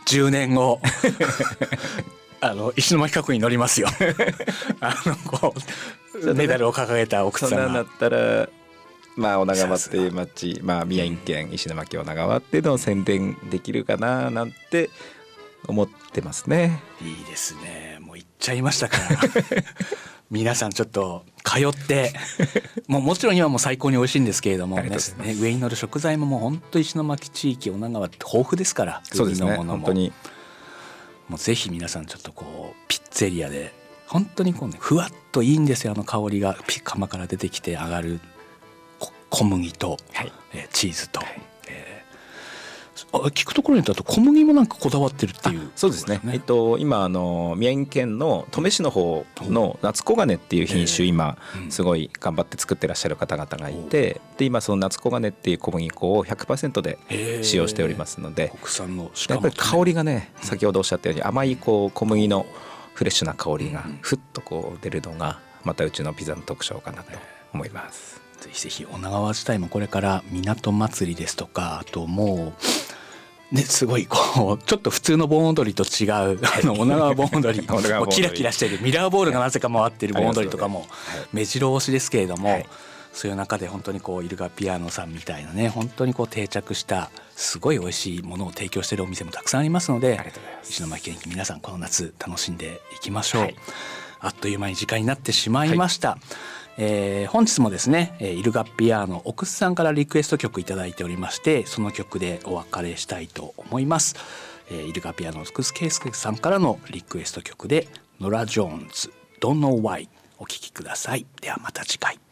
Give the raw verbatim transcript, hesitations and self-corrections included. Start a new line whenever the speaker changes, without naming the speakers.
じゅうねんごあの石巻カップに乗りますよあのこうメダルを掲げた奥さんが。
そんなんだったらまあ女川っていう町、まあ宮城県石巻女川っていうのを宣伝できるかななんて思ってますね。
いいですね。もう行っちゃいましたから皆さんちょっと通ってもうもちろん今も最高に美味しいんですけれども、ね、上に乗る食材ももう本当石巻地域女川って豊富ですから。
そうですね、本当に
もうぜひ皆さんちょっとこうピッツェリアで本当にこうねふわっといいんですよ。あの香りがピッ釜から出てきて上がる小麦と、はいえー、チーズと、はいえー、聞くところによると小麦もなんかこだわってるっていう、ね、
そうですね、えっと、今あの宮城県の登米市の方の夏黄金っていう品種、今すごい頑張って作ってらっしゃる方々がいて、で今その夏黄金っていう小麦粉を ひゃくパーセント で使用しておりますので、
国産のしかも
やっぱり香りがね、先ほどおっしゃったように甘いこう小麦のフレッシュな香りがふっとこう出るのがまたうちのピザの特徴かなと思います。
ぜひぜひ女川自体もこれから港祭りですとか、あともうねすごいこうちょっと普通の盆踊りと違うあの女川盆踊りもうキラキラしているミラーボールがなぜか回っている盆踊りとかも目白押しですけれども、はい、そういう中で本当にこうイルガピアノさんみたいなね本当にこう定着したすごい美味しいものを提供しているお店もたくさんありますので、石巻県民皆さんこの夏楽しんでいきましょう、はい、あっという間に時間になってしまいました、はいえー、本日もですねイルガピアノ奥須さんからリクエスト曲いただいておりまして、その曲でお別れしたいと思います、えー、イルガピアノ奥須圭介さんからのリクエスト曲でノラ・ジョーンズ Don't Know Why お聴きください。ではまた次回。